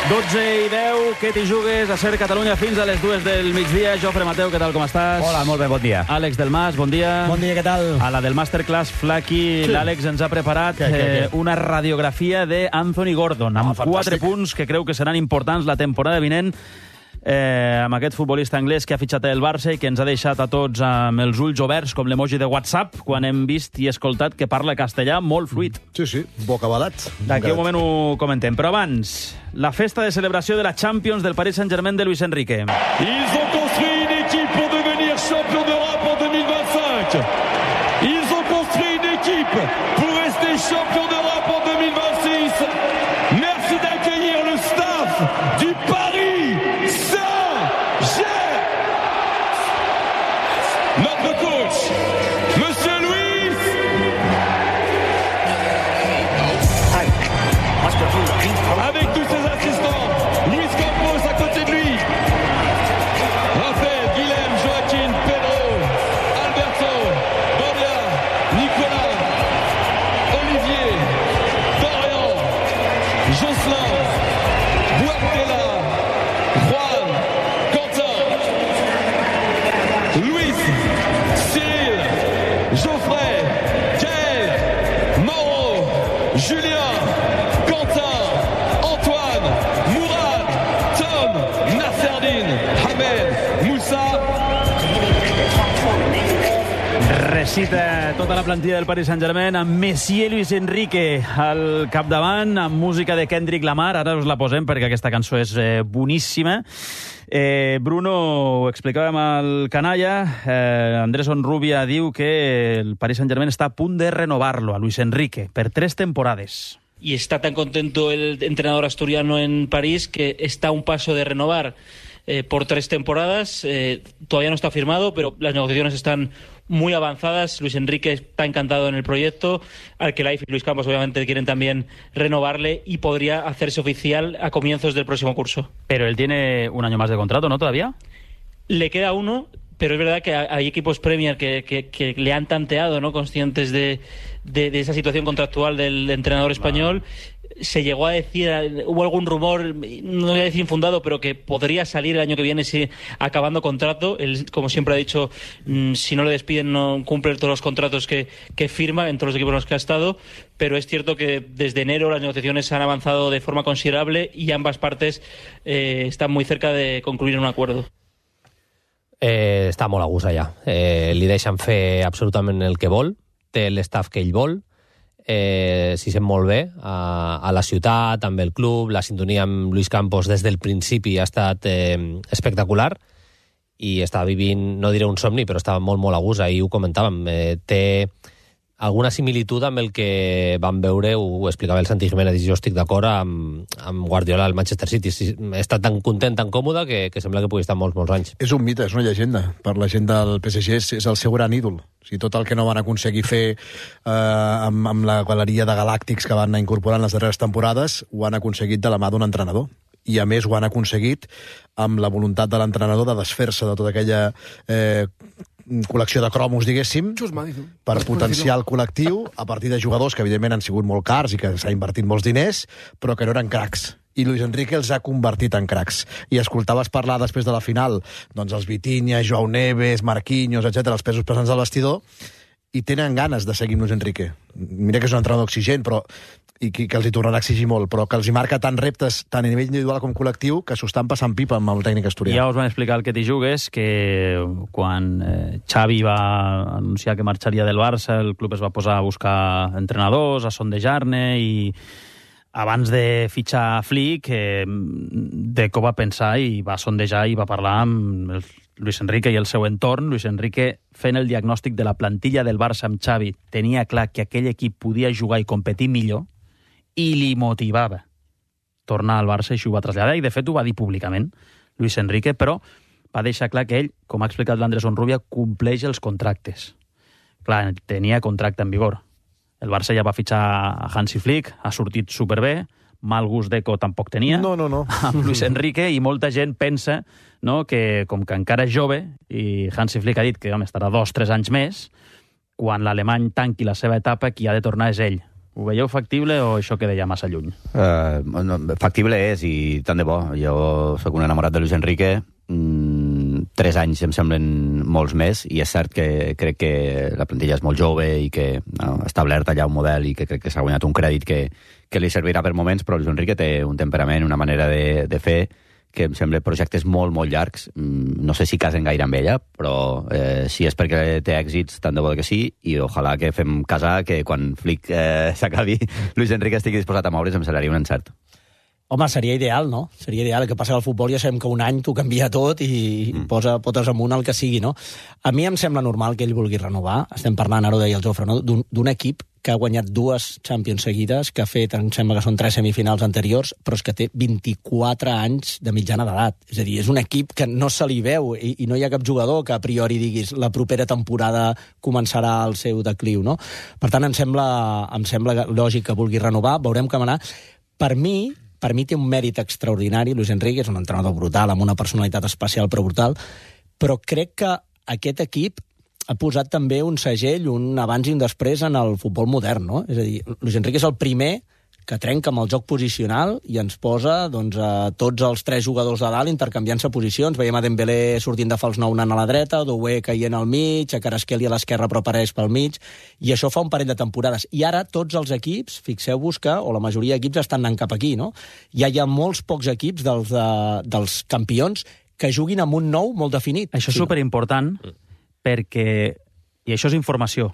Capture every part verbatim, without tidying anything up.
dotze i deu, què t'hi jugues a Ser Catalunya fins a les dues del migdia. Jofre Mateu, què tal, com estàs? Hola, molt bé, bon dia. Àlex del Mas, bon dia. Bon dia, què tal? A la del Masterclass Flaky, sí. L'Àlex ens ha preparat què, què, què? Eh, una radiografia d'Anthony Gordon, amb oh, quatre punts que creu que seran importants la temporada vinent, eh, amb aquest futbolista anglès que ha fitxat el Barça i que ens ha deixat a tots amb els ulls oberts, com l'emoji de WhatsApp, quan hem vist i escoltat que parla castellà molt fluid. Sí, sí, bocabadat. D'aquí un moment ho comentem. Però abans, la festa de celebració de la Champions del Paris Saint-Germain de Luis Enrique. Ils ont construit une équipe pour devenir champion d'Europe en deux mille vingt-cinq. Ils ont construit une équipe pour rester champion d'Europe en deux mille vingt-six. Merci d'accueillir le staff du Paris Saint-Germain. Notre coach, Monsieur Luis. Avec tous ses assistants, Luis Campos à côté de lui. Raphaël, Guilhem, Joaquin, Pedro, Alberto, Doria, Nicolas, Olivier, Dorian, Jocelyn, Buartela, Juan, Quentin, Luis, Cyril, Geoffrey, Gaël, Mauro, Julien, Quentin, Antoine, Mourad, Tom, Nasserdine, Hamed, Moussa. Recita tota la plantilla del Paris Saint-Germain amb Messi i Luis Enrique al capdavant, amb música de Kendrick Lamar. Ara us la posem perquè aquesta cançó és eh, boníssima. Eh, Bruno, ho explicàvem al canalla, eh, Andrés Onrubia diu que el Paris Saint-Germain està a punt de renovar-lo, a Luis Enrique, per tres temporades. Y está tan contento el entrenador asturiano en París que está a un paso de renovar eh, por tres temporadas. Eh, todavía no está firmado, pero las negociaciones están muy avanzadas. Luis Enrique está encantado en el proyecto. Alquelaifi y Luis Campos obviamente quieren también renovarle y podría hacerse oficial a comienzos del próximo curso. Pero él tiene un año más de contrato, ¿no, todavía? Le queda uno, pero es verdad que hay equipos Premier que, que, que le han tanteado, ¿no? Conscientes de, de, de esa situación contractual del entrenador español. Se llegó a decir, hubo algún rumor, no voy a decir infundado, pero que podría salir el año que viene si acabando contrato. Él, como siempre ha dicho, si no le despiden no cumple todos los contratos que, que firma en todos los equipos en los que ha estado. Pero es cierto que desde enero las negociaciones han avanzado de forma considerable y ambas partes eh, están muy cerca de concluir un acuerdo. Eh, està molt a gust allà. Eh, li deixen fer absolutament el que vol, té l'estaf que ell vol, eh, s'hi sent molt bé a, a la ciutat, amb el club, la sintonia amb Luis Campos des del principi ha estat eh, espectacular i està vivint, no diré un somni, però estava molt, molt a gust. Ahir ho comentàvem, eh, té alguna similitud amb el que vam veure, ho explicava el Santi Jiménez, i jo estic d'acord amb, amb Guardiola al Manchester City. Està tan content, tan còmode, que, que sembla que pugui estar molts, molts anys. És un mite, és una llegenda. Per la gent del P S G és, és el seu gran ídol. O sigui, tot el que no van aconseguir fer eh, amb, amb la galeria de galàctics que van incorporar en les darreres temporades, ho han aconseguit de la mà d'un entrenador. I, a més, ho han aconseguit amb la voluntat de l'entrenador de desfer-se de tota aquella eh, col·lecció de cromos, diguéssim, per potenciar el col·lectiu a partir de jugadors que, evidentment, han sigut molt cars i que s'ha invertit molts diners, però que no eren cracs. I Luis Enrique els ha convertit en cracs. I escoltaves parlar després de la final, doncs els Vitinha, Joao Neves, Marquinhos, etcètera, els pesos pesants del vestidor, i tenen ganes de seguir amb Luis Enrique. Mira que és un entrenador exigent, però i que, que els hi tornarà a exigir molt, però que els hi marca tant reptes, tant a nivell individual com col·lectiu, que s'ho estan passant pipa amb el tècnic asturià. Ja us van explicar el que t'hi jugues, que quan eh, Xavi va anunciar que marxaria del Barça, el club es va posar a buscar entrenadors, a sondejar-ne, i abans de fitxar Flick, eh, Deco va pensar i va sondejar i va parlar amb el Luis Enrique i el seu entorn. Luis Enrique, fent el diagnòstic de la plantilla del Barça amb Xavi, tenia clar que aquell equip podia jugar i competir millor, i li motivava tornar al Barça, i això ho va traslladar, i de fet ho va dir públicament Luis Enrique, però va deixar clar que ell, com ha explicat l'Andrés Onrubia, compleix els contractes. Clar, tenia contracte en vigor. El Barça ja va fitxar a Hansi Flick, ha sortit superbé, mal gust Deco tampoc tenia, no, no, no. amb Luis Enrique, i molta gent pensa, no, que com que encara és jove, i Hansi Flick ha dit que home, estarà dos, tres anys més, quan l'alemany tanqui la seva etapa, qui ha de tornar és ell. Ho veieu factible o això queda ja massa lluny? Uh, no, factible és, i tant de bo. Jo sóc un enamorat de Luis Enrique. Mm, tres anys em semblen molts més, i és cert que crec que la plantilla és molt jove i que no, ha establert allà un model i que crec que s'ha guanyat un crèdit que, que li servirà per moments, però Luis Enrique té un temperament, una manera de, de fer que em sembla projectes molt, molt llargs. No sé si casen gaire amb ella, però eh, si és perquè té èxits, tant de bo que sí, i ojalà que fem casar, que quan Flick eh, s'acabi, Luis Enrique estigui disposat a moure's, em semblaria un encert. Home, seria ideal, no? Seria ideal. El que passa al futbol ja sabem que un any t'ho canvia tot i mm. posa potes amunt el que sigui, no? A mi em sembla normal que ell vulgui renovar. Estem parlant, ara ho deia el Jofre, no? d'un equip que ha guanyat dues Champions seguides, que ha fet, em sembla que són tres semifinals anteriors, però és que té vint-i-quatre anys de mitjana d'edat. És a dir, és un equip que no se li veu i, i no hi ha cap jugador que a priori diguis la propera temporada començarà el seu decliu, no? Per tant, em sembla, em sembla lògic que vulgui renovar, veurem com anar. Per mi, per mi té un mèrit extraordinari. Luis Enrique és un entrenador brutal, amb una personalitat especial però brutal, però crec que aquest equip ha posat també un segell, un abans i un després en el futbol modern, no? És a dir, Luis Enrique és el primer que trenca amb el joc posicional i ens posa doncs, a tots els tres jugadors de dalt intercanviant-se posicions. Veiem a Dembélé sortint de fals nou anant a la dreta, Doué caient al mig, a Kvaratskhelia a l'esquerra però apareix pel mig, i això fa un parell de temporades. I ara tots els equips, fixeu-vos que, o la majoria d'equips estan anant cap aquí, no? Ja hi ha molts pocs equips dels, de, dels campions que juguin amb un nou molt definit. Això és sí, superimportant, no? perquè, i això és informació,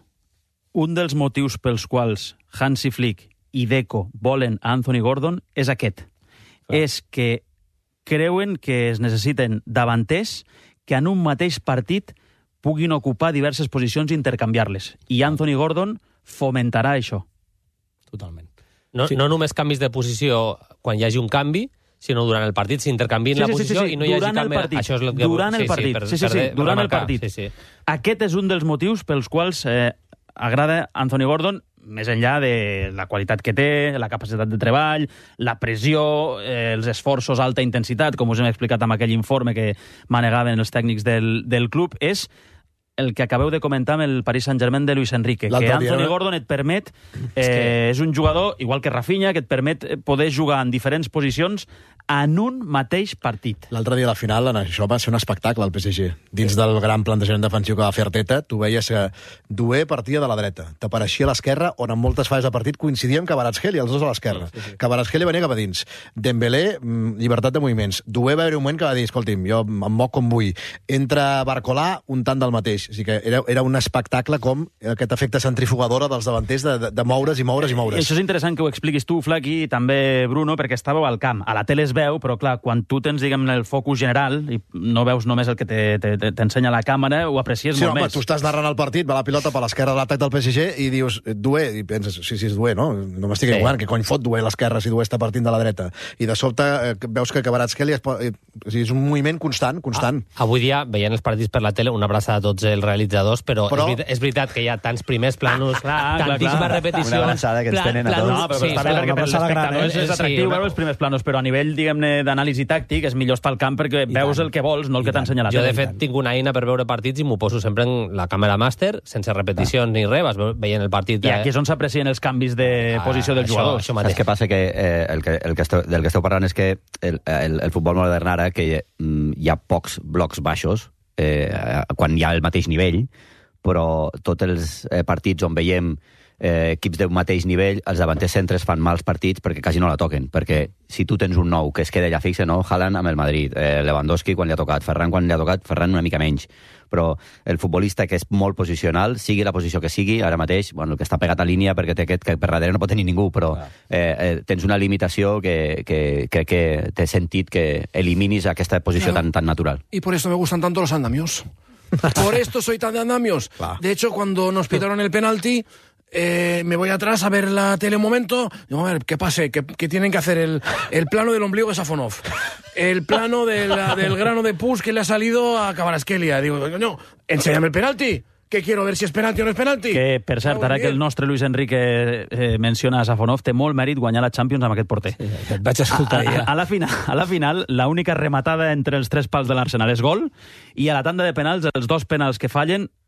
un dels motius pels quals Hansi Flick i Deco volen a Anthony Gordon és aquest. Clar. És que creuen que es necessiten davanters que en un mateix partit puguin ocupar diverses posicions i intercanviar-les. I Anthony Gordon fomentarà això. Totalment. No, sí. no només canvis de posició quan hi hagi un canvi, sinó durant el partit s'intercanvien sí, la sí, posició sí, sí. i no hi hagi durant canvi. El partit. Això és el que... Durant el partit. Sí, sí, sí, sí, sí. durant el partit. Sí, sí. Aquest és un dels motius pels quals eh, agrada Anthony Gordon, més enllà de la qualitat que té, la capacitat de treball, la pressió, eh, els esforços a alta intensitat, com us hem explicat amb aquell informe que manegaven els tècnics del, del club, és el que acabeu de comentar amb el Paris Saint-Germain de Luis Enrique, que Anthony Gordon et permet, eh, és, que... és un jugador, igual que Rafinha, que et permet poder jugar en diferents posicions en un mateix partit. L'altre dia a la final, això va ser un espectacle al P S G. Dins sí. del gran plantejament defensiu que va fer Arteta, tu veies que Doué partia de la dreta, t'apareixia a l'esquerra, on en moltes fases de partit coincidíem que Kvaratskhelia, els dos a l'esquerra. Sí, sí. Kvaratskhelia venia cap a dins. Dembélé, llibertat de moviments. Doué va haver un moment que va dir, escolti'm, jo em moc com vull. Entra Barcolà, un tant del mateix. O sigui que era, era un espectacle com aquest efecte centrifugadora dels davanters de, de, de moure's i moure's i moure's. I això és interessant que ho expliquis tu, Flaqui, i també Bruno, perquè estàveu al camp. A la tele es veu, però clar, quan tu tens, diguem, el focus general i no veus només el que t'ensenya la càmera, ho aprecies sí, molt home, més. Tu estàs narrant el partit, va la pilota per l'esquerra de l'atac del P S G i dius, Doué, i penses, sí, sí, és Doué, no? No m'estic sí. equivocant, que cony fot Doué a l'esquerra si Doué està partint de la dreta. I de sobte eh, veus que Kvaratskhelia és, és un moviment constant, constant. Ah, avui dia, veient els partits per la tele, una abraçada a tots els realitzadors, però, però... És, veritat, és veritat que hi ha tants primers planos, clar, tantíssimes repeticions... Una abraçada que ens plan, tenen a tots. No, però sí, està bé, perquè per l'espectador és, és atractiu sí, veure els primers planos, però a nivell, diguem-ne, d'anàlisi tàctic és millor estar al camp perquè I veus tant. el que vols, no el I que t'ensenya la tele. Jo, de fet, tinc una eina per veure partits i m'ho poso sempre en la càmera màster, sense repeticions ah. ni res, vas veient el partit... I aquí és on s'aprecien els canvis de ah, posició dels jugadors. Això mateix. Saps què passa? Que, eh, el que, el que esteu, del que esteu parlant és que el, el, el futbol modern ara, que mm, hi ha pocs blocs baixos, eh, quan hi ha el mateix nivell, però tots els eh, partits on veiem eh, equips d'un mateix nivell, els davanters centres fan mals partits perquè quasi no la toquen, perquè si tu tens un nou que es queda allà fixe, no? Haaland amb el Madrid, eh, Lewandowski quan li ha tocat, Ferran quan li ha tocat, Ferran una mica menys, però el futbolista que és molt posicional, sigui la posició que sigui, ara mateix, bueno, el que està pegat a línia perquè té aquest que per darrere no pot tenir ningú, però eh, eh, tens una limitació que, que crec que té sentit que eliminis aquesta posició claro. tan, tan natural. Y por eso me gustan tanto los andamios. Por esto soy tan de andamios. Claro. De hecho, cuando nos pitaron el penalti, eh, me voy atrás a ver la tele un momento. Digo, a ver, ¿qué pase? ¿Qué, qué tienen que hacer? El, el plano del ombligo de Safonov. El plano de la, del grano de pus que le ha salido a Kvaratskhelia. Digo, no, enséñame el penalti. Que quiero ver si és penalti o no és penalti. Que, per cert, ara que el nostre Luis Enrique eh, menciona a Safonov, té molt mèrit guanyar la Champions amb aquest porter. Sí, et vaig escoltar a, a, a, la final, a la final, l'única rematada entre els tres pals de l'Arsenal és gol, i a la tanda de penals, els dos penals que fallen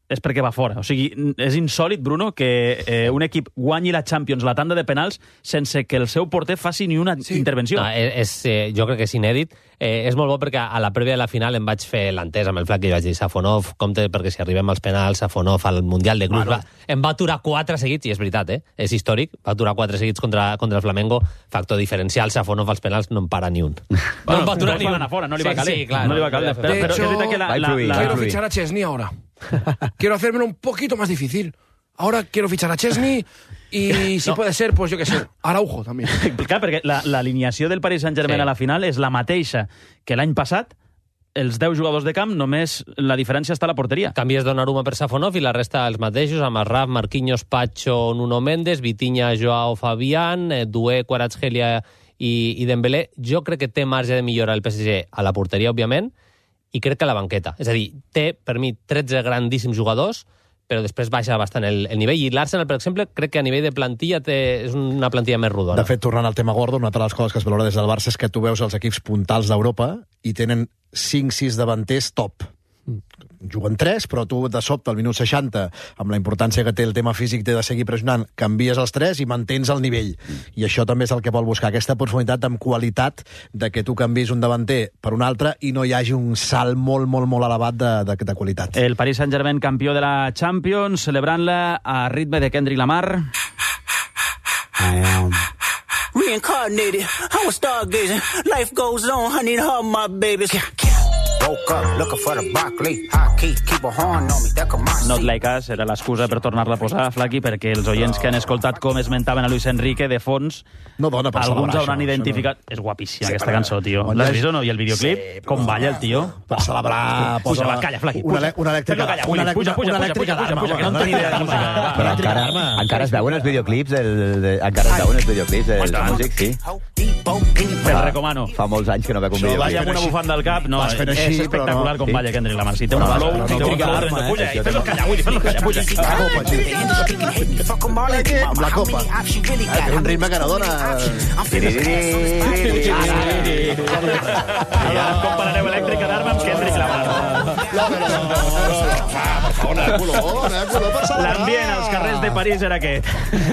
és perquè va fora. O sigui, és insòlid, Bruno, que eh, un equip guanyi la Champions, la tanda de penals, sense que el seu porter faci ni una sí. intervenció. No, és, és, eh, jo crec que és inèdit. Eh, és molt bo perquè a la prèvia de la final em vaig fer l'entès amb el Flac i vaig dir Safonov, compte, perquè si arribem als penals, Safonov al Mundial de Clubs... Bueno. Va, em va aturar quatre seguits, i és veritat, eh? És històric, va aturar quatre seguits contra, contra el Flamengo, factor diferencial, Safonov als penals no en para ni un. Bueno, no en va aturar ni un. Fora, no li va caler. Sí, sí, clar, no li va caler. De Però, hecho, però que la, la, la... quiero fichar a Chesney ahora. Quiero hacérmelo un poquito más difícil. Ahora quiero fichar a Chesney y si no. puede ser, pues yo qué sé, Araujo també. Clar, perquè l'alineació del Paris Saint-Germain sí. a la final és la mateixa que l'any passat, els deu jugadors de camp, només la diferència està a la porteria. Canvies Donnarumma per Safonov i la resta els mateixos, amb Arraf, Marquinhos, Pacho, Nuno Méndez, Vitinha, Joao, Fabián, Doué, Kvaratskhelia i, i Dembélé. Jo crec que té marge de millora el P S G a la porteria, òbviament, i crec que a la banqueta. És a dir, té, per mi, tretze grandíssims jugadors, però després baixa bastant el, el nivell. I l'Arsenal, per exemple, crec que a nivell de plantilla té, és una plantilla més rodona. De fet, tornant al tema Gordo, una altra de les coses que es valora des del Barça és que tu veus els equips puntals d'Europa i tenen cinc sis davanters top. Juguen tres, però tu de sobte al minut seixanta, amb la importància que té el tema físic, té de seguir pressionant, canvies els tres i mantens el nivell. I això també és el que vol buscar, aquesta profunditat amb qualitat de que tu canvis un davanter per un altre i no hi hagi un salt molt, molt, molt elevat de, de, de qualitat. El Paris Saint-Germain campió de la Champions, celebrant-la a ritme de Kendrick Lamar. I am reincarnated. I was stargazing. Life goes on. I need all my babies. Woke up looking for the broccoli. High key, keep a horn on me. That come my Not Like Us era l'excusa per tornar-la a posar, Flaqui, perquè els oients que han escoltat com esmentaven a Luis Enrique de fons, no dona per alguns hauran això, identificat... No. És guapíssima, sí, aquesta però... cançó, tio. L'has vist o no? I el videoclip? Sí, però... Com balla el tio? Per celebrar... Puja, va, calla, Flaqui, puja. Una elèctrica d'arma. Puja, puja, puja, puja, puja, puja, que no en tenia idea de música. Però encara, encara es veuen els videoclips del, de, encara es veuen els videoclips dels músics, sí. Te'l recomano. Fa molts anys que no veig un videoclip. Vaya amb una bufanda al cap, no, és espectacular com balla Kendrick Lamar. Si té una flow, si té un flow, puja, i fes-los callar, Willy, fes-los callar, puja. Amb la copa. Té un ritme que no dona... Comparareu elèctrica d'arma amb Kendrick Lamar. Per favor, no hi ha color, no hi ha color per celebrar. L'ambient als carrers de París era aquest.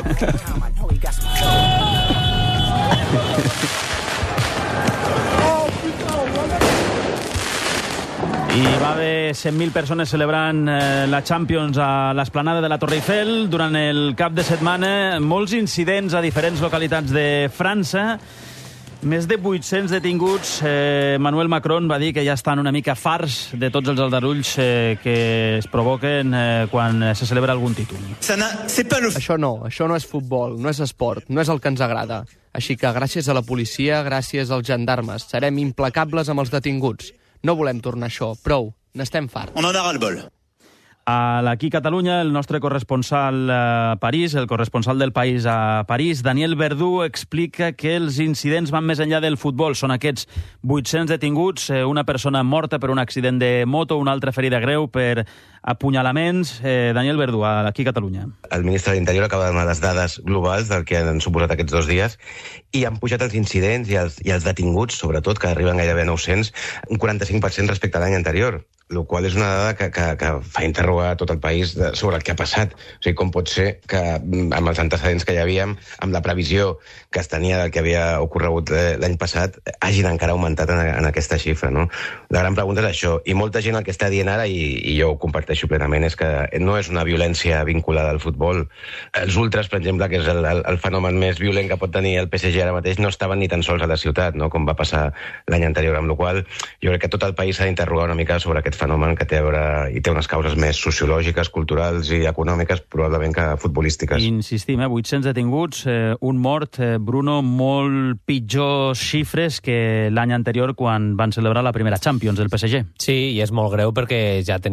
I va haver cent mil persones celebrant eh, la Champions a l'esplanada de la Torre Eiffel durant el cap de setmana. Molts incidents a diferents localitats de França. Més de vuit-cents detinguts. Eh, Emmanuel Macron va dir que ja estan una mica farts de tots els aldarulls eh, que es provoquen eh, quan se celebra algun títol. Això no, això no és futbol, no és esport, no és el que ens agrada. Així que gràcies a la policia, gràcies als gendarmes, serem implacables amb els detinguts. No volem tornar a això, prou, n'estem farts. On en aura el bol. Aquí a Catalunya, el nostre corresponsal a París, el corresponsal del País a París, Daniel Verdú, explica que els incidents van més enllà del futbol. Són aquests vuit-cents detinguts, una persona morta per un accident de moto, una altra ferida greu per apunyalaments. Eh, Daniel Verdú, aquí a Catalunya. El ministre de l'Interior acaba de donar les dades globals del que han suposat aquests dos dies i han pujat els incidents i els, i els detinguts, sobretot, que arriben gairebé a nou-cents, un quaranta-cinc per cent respecte a l'any anterior, el qual és una dada que, que, que fa interrogar tot el país de, sobre el que ha passat. O sigui, com pot ser que amb els antecedents que ja havíem, amb la previsió que es tenia del que havia ocorregut l'any passat, hagin encara augmentat en, en aquesta xifra, no? La gran pregunta és això. I molta gent el que està dient ara, i, i jo ho comparteixo plenament, és que no és una violència vinculada al futbol. Els ultras, per exemple, que és el, el, el fenomen més violent que pot tenir el P S G ara mateix, no estaven ni tan sols a la ciutat, no? Com va passar l'any anterior, amb la qual jo crec que tot el país s'ha d'interrogar una mica sobre aquest fenomen que té a veure, i té unes causes més sociològiques, culturals i econòmiques, probablement que futbolístiques. Insistim, eh? vuit-cents detinguts, eh, un mort, eh, Bruno, molt pitjors xifres que l'any anterior quan van celebrar la primera Champions del P S G. Sí, i és molt greu perquè ja tenim